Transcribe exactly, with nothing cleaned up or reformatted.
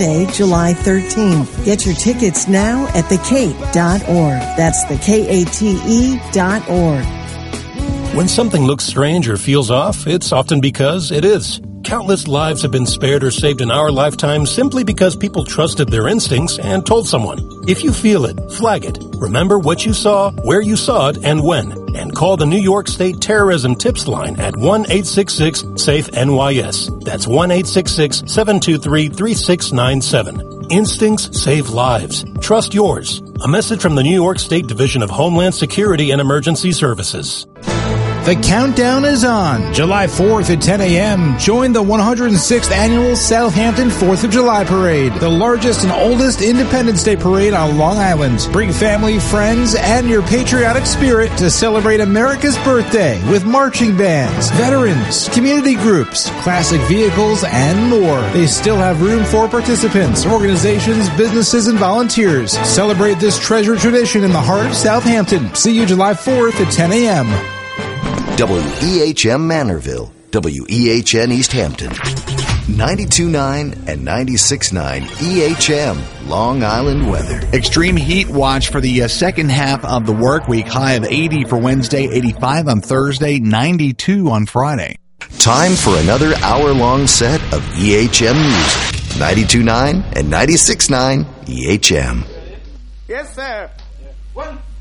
Sunday, July thirteenth. Get your tickets now at the kate dot org. That's the K A T E dot org. When something looks strange or feels off, it's often because it is. Countless lives have been spared or saved in our lifetime simply because people trusted their instincts and told someone. If you feel it, flag it. Remember what you saw, where you saw it, and when. And call the New York State Terrorism Tips Line at one eight six six SAFE N Y S. That's one eight six six, seven two three, three six nine seven. Instincts save lives. Trust yours. A message from the New York State Division of Homeland Security and Emergency Services. The countdown is on. July fourth at ten a.m. Join the one hundred sixth Annual Southampton fourth of July Parade, the largest and oldest Independence Day parade on Long Island. Bring family, friends, and your patriotic spirit to celebrate America's birthday with marching bands, veterans, community groups, classic vehicles, and more. They still have room for participants, organizations, businesses, and volunteers. Celebrate this treasured tradition in the heart of Southampton. See you July fourth at ten a.m. W E H M Manorville, W E H N East Hampton, ninety-two point nine and ninety-six point nine E H M Long Island weather. Extreme heat watch for the uh, second half of the work week. High of eighty for Wednesday, eighty-five on Thursday, ninety-two on Friday. Time for another hour-long set of E H M music. ninety-two point nine and ninety-six point nine E H M. Yes, sir. One.